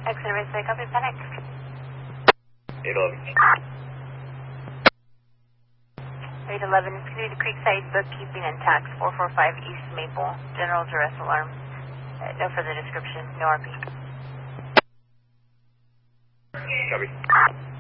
Exit Raceway, copy, panic. 811. 811, continue to Creekside Bookkeeping and Tax, 445 East Maple. General duress alarm. No further description, no RP. Copy.